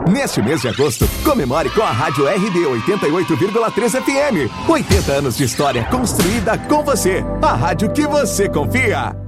Neste mês de agosto, comemore com a Rádio RD 88,3 FM. 80 anos de história construída com você. A rádio que você confia.